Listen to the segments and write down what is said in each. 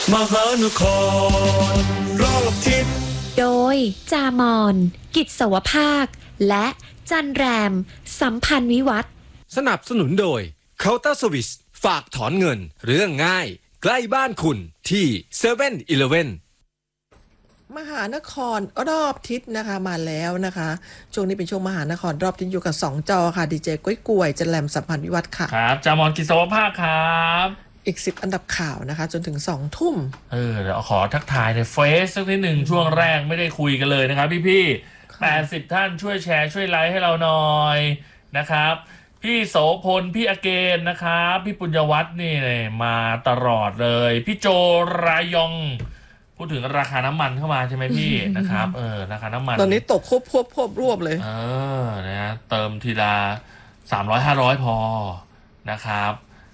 มหานครรอบทิศโดยจามอนกิจสวภาคและจันแรมสัมพันธ์วิวัฒน์สนับสนุนโดยเคาน์เตอร์สวิสฝากถอนเงินเรื่องง่ายใกล้บ้านคุณที่7-Eleven มหานครรอบทิศนะคะมาแล้วนะคะช่วงนี้เป็นช่วงมหานครรอบทิศอยู่กับ2 จอค่ะดีเจก้อยกวยจันแรมสัมพันธ์วิวัฒน์ค่ะครับจามอนกิจสวภาคครับอีก10 อันดับข่าวนะคะจนถึง2 ทุ่มเดี๋ยวขอทักทายในเฟซสักทีหนึ่งช่วงแรกไม่ได้คุยกันเลยนะครับพี่80 ท่านช่วยแชร์ช่วยไลค์ให้เราหน่อยนะครับพี่โสพลพี่อเกนนะครับพี่ปุญญวัฒน์นี่มาตลอดเลยพี่โจรายองพูดถึงราคาน้ำมันเข้ามาใช่ไหมพี่ นะครับราคาน้ำมันตอนนี้ตกควบรวบเลยนะเติมทีละ300-500พอนะครับ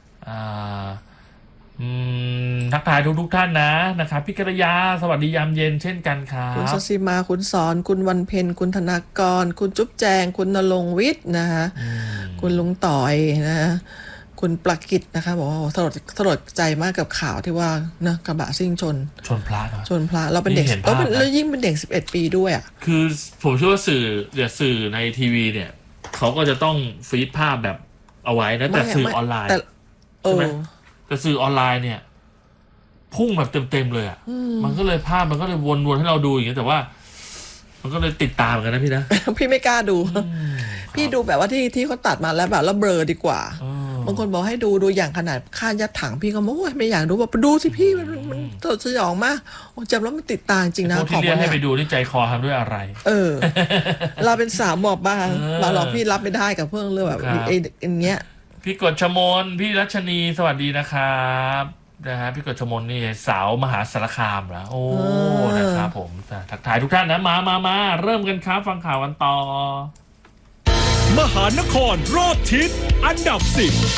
ทักทายทุกท่านนะครับพี่กระยาสวัสดียามเย็นเช่นกันครับคุณสศิมาคุณสอนคุณวันเพ็ญคุณธนากรคุณจุ๊บแจงคุณณรงค์วิทย์นะคะคุณลุงต่อยนะคุณประกิตนะคะบอกว่าสลดใจมากกับข่าวที่ว่านะกระบะซิ่งชนพระชนพระเราเป็นเด็กแล้วยิ่งเป็นเด็ก11 ปีด้วยอ่ะคือผมเชื่อว่าสื่อในทีวีเนี่ยเขาก็จะต้องฟีดภาพแบบเอาไว้นะแต่สื่อออนไลน์ใช่ไหมแต่สื่อออนไลน์เนี่ยพุ่งแบบเต็มเลยอ่ะมันก็เลยภาพมันก็เลยวนๆให้เราดูอย่างเงี้ยแต่ว่ามันก็เลยติดตามกันนะพี่นะพี่ไม่กล้าดู พี่ดูแบบว่าที่เขาตัดมาแล้วแบบแล้วเบลอดีกว่าบางคนบอกให้ดูอย่างขนาดค่ายัดถังพี่ก็ไม่อยากดูบอกดูสิพี่มันสยองมากจำแล้วมันติดตาจริงนะพวกที่เรียกให้ไปดูนี่ใจคอทำด้วยอะไรเราเป็นสาวหมอบบางเราหรอกพี่รับไม่ได้กับเพื่อนเรื่องแบบอย่างเงี้ยพี่กฎชมนพี่รัชนีสวัสดีนะครับนะฮะพี่กฎชมนนี่สาวมหาสารคามแล้วโอ้นะครับผมทักทายทุกท่านนะมาเริ่มกันครับฟังข่าวกันต่อมหานครรอบทิศอันดับ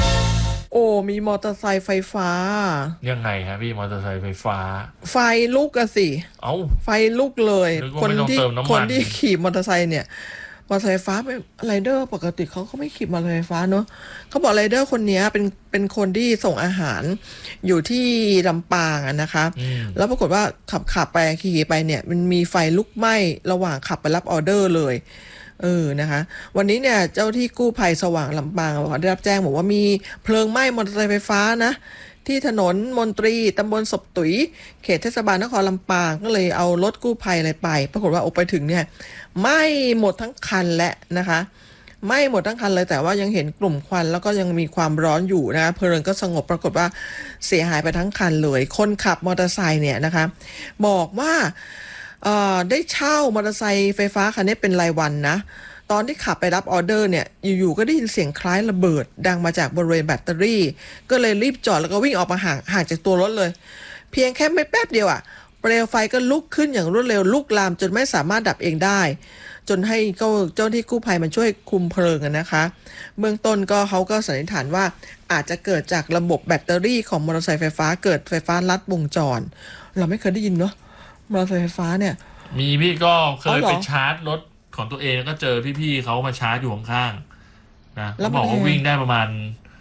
10 โอ้มีมอเตอร์ไซค์ไฟฟ้ายังไงครับพี่มอเตอร์ไซค์ไฟฟ้าไฟลุกอะสิไฟลุกเลยคนที่ขี่มอเตอร์ไซค์เนี่ยมอเตอร์ไซค์ไฟฟ้าเป็นไรเดอร์ปกติเขาไม่ขี่มอเตอร์ไซค์ไฟฟ้าเนอะเขาบอกไรเดอร์คนนี้เป็นคนที่ส่งอาหารอยู่ที่ลำปางนะคะแล้วปรากฏว่าขับไปขี่ไปเนี่ยมันมีไฟลุกไหม้ระหว่างขับไปรับออเดอร์เลยนะคะวันนี้เนี่ยเจ้าที่กู้ภัยสว่างลำปางได้รับแจ้งบอกว่ามีเพลิงไหม้มอเตอร์ไซค์ไฟฟ้านะที่ถนนมนตรีตำบลศพตุ๋ยเขตเทศบาลนครลำปางก็เลยเอารถกู้ภัยอะไรไปปรากฏว่าออกไปถึงเนี่ยไหม้หมดทั้งคันและนะคะไหม้หมดทั้งคันเลยแต่ว่ายังเห็นกลุ่มควันแล้วก็ยังมีความร้อนอยู่นะคะเพลิงก็สงบปรากฏว่าเสียหายไปทั้งคันเลยคนขับมอเตอร์ไซค์เนี่ยนะคะบอกว่าได้เช่ามอเตอร์ไซค์ไฟฟ้าคันนี้เป็นรายวันนะตอนที่ขับไปรับออเดอร์เนี่ยอยู่ๆก็ได้ยินเสียงคล้ายระเบิดดังมาจากบริเวณแบตเตอรี่ก็เลยรีบจอดแล้วก็วิ่งออกมาห่างจากตัวรถเลยเพียงแค่ไม่แป๊บเดียวเปลวไฟก็ลุกขึ้นอย่างรวดเร็วลุกลามจนไม่สามารถดับเองได้จนให้เจ้าที่กู้ภัยมันช่วยคุมเพลิงนะคะเบื้องต้นก็เขาก็สันนิษฐานว่าอาจจะเกิดจากระบบแบตเตอรี่ของมอเตอร์ไซค์ไฟฟ้าเกิดไฟฟ้าลัดวงจรเราไม่เคยได้ยินเนาะมอเตอร์ไซค์ไฟฟ้าเนี่ยมีพี่ก็เคยไปชาร์จรถของตัวเองก็เจอพี่ๆเขามาชาร์จอยู่ข้างๆนะแล้วบอกว่าวิ่งได้ประมาณ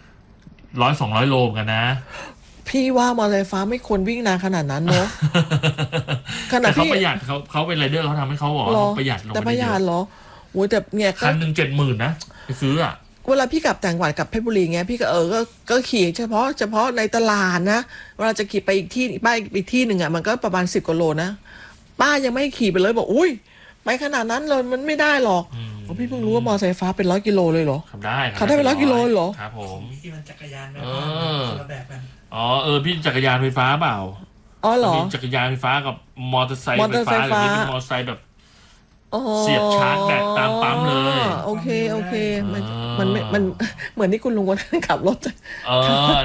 100-200 โลกันนะพี่ว่ามอเตอร์ไซค์ฟ้าไม่ควรวิ่งนานขนาดนั้นเนาะแต่เขาประหยัดเขาเป็นไรเดอร์เขาทำให้เขาบอกว่าประหยัดลงแต่ประหยัดเหรอโอ้ยแต่เนี่ยคันหนึ่ง70,000นะไปซื้อเวลาพี่กลับต่างจังหวัดกับเพชรบุรีเงี้ยพี่ก็ขี่เฉพาะในตลาดนะเวลาจะขี่ไปอีกที่หนึ่งมันก็ประมาณ10 กว่าโลนะป้ายังไม่ขี่ไปเลยบอกอุ้ยไปขนาดนั้นเลยมันไม่ได้หรอกพี่เพิ่งรู้ว่ามอเตอร์ไซค์ฟ้าเป็น100 กิโลเลยเหรอขับได้เป็น100 กิโลเหรอครับผมที่มันจักรยานแบบแบบกันพี่จักรยานไฟฟ้าเปล่าเหรอมีจักรยานไฟฟ้ากับมอเตอร์ไซค์ไฟฟ้าหรือเป็นมอเตอร์ไซค์แบบเสียบชาร์จแบตตามปั๊มเลยโอเคมันเหมือนที่คุณลุงคนนั้นขับรถ